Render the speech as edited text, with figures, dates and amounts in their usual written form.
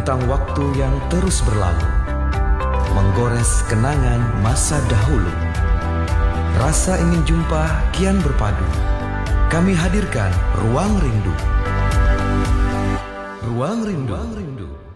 rentang waktu yang terus berlalu, menggores kenangan masa dahulu. Rasa ingin jumpa kian berpadu. Kami hadirkan Ruang Rindu. Ruang Rindu.